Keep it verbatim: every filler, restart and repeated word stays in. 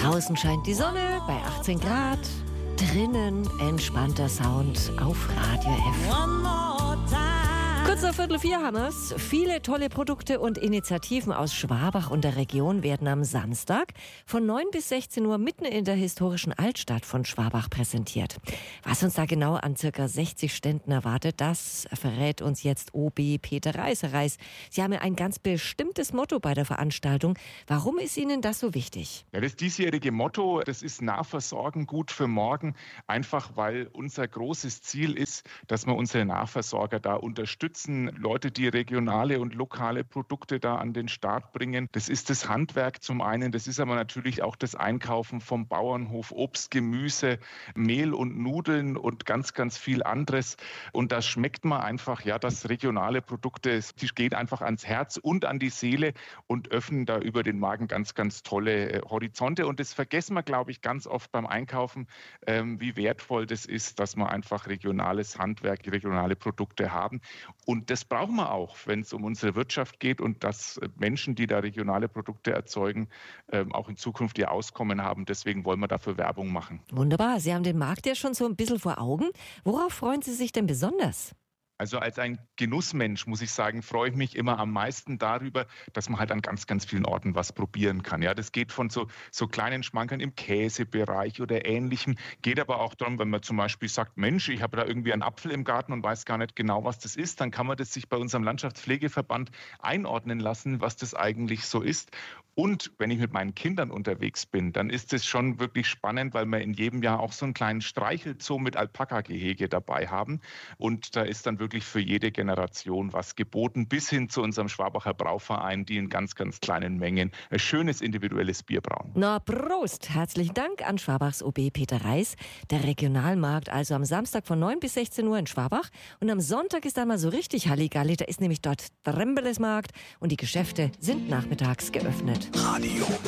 Draußen scheint die Sonne bei achtzehn Grad. Drinnen entspannter Sound auf Radio F. Kurz nach Viertel vier haben wir's. Viele tolle Produkte und Initiativen aus Schwabach und der Region werden am Samstag von neun bis sechzehn Uhr mitten in der historischen Altstadt von Schwabach präsentiert. Was uns da genau an circa sechzig Ständen erwartet, das verrät uns jetzt O B Peter Reis. Herr Reis, Sie haben ja ein ganz bestimmtes Motto bei der Veranstaltung. Warum ist Ihnen das so wichtig? Ja, das diesjährige Motto, das ist Nahversorgen gut für morgen. Einfach weil unser großes Ziel ist, dass wir unsere Nahversorger da unterstützen. Leute, die regionale und lokale Produkte da an den Start bringen. Das ist das Handwerk zum einen, das ist aber natürlich auch das Einkaufen vom Bauernhof, Obst, Gemüse, Mehl und Nudeln und ganz, ganz viel anderes. Und da schmeckt man einfach, ja, dass regionale Produkte, die gehen einfach ans Herz und an die Seele und öffnen da über den Magen ganz, ganz tolle äh, Horizonte. Und das vergessen wir, glaube ich, ganz oft beim Einkaufen, ähm, wie wertvoll das ist, dass wir einfach regionales Handwerk, regionale Produkte haben. Und das brauchen wir auch, wenn es um unsere Wirtschaft geht und dass Menschen, die da regionale Produkte erzeugen, auch in Zukunft ihr Auskommen haben. Deswegen wollen wir dafür Werbung machen. Wunderbar. Sie haben den Markt ja schon so ein bisschen vor Augen. Worauf freuen Sie sich denn besonders? Also als ein Genussmensch, muss ich sagen, freue ich mich immer am meisten darüber, dass man halt an ganz, ganz vielen Orten was probieren kann. Ja, das geht von so, so kleinen Schmankern im Käsebereich oder Ähnlichem. Geht aber auch darum, wenn man zum Beispiel sagt, Mensch, ich habe da irgendwie einen Apfel im Garten und weiß gar nicht genau, was das ist, dann kann man das sich bei unserem Landschaftspflegeverband einordnen lassen, was das eigentlich so ist. Und wenn ich mit meinen Kindern unterwegs bin, dann ist es schon wirklich spannend, weil wir in jedem Jahr auch so einen kleinen Streichelzoo mit Alpaka-Gehege dabei haben. Und da ist dann wirklich für jede Generation was geboten, bis hin zu unserem Schwabacher Brauverein, die in ganz, ganz kleinen Mengen ein schönes individuelles Bier brauen. Na, Prost! Herzlichen Dank an Schwabachs O B Peter Reis. Der Regionalmarkt also am Samstag von neun bis sechzehn Uhr in Schwabach. Und am Sonntag ist dann mal so richtig Halligalli. Da ist nämlich dort Trembelesmarkt und die Geschäfte sind nachmittags geöffnet. Radio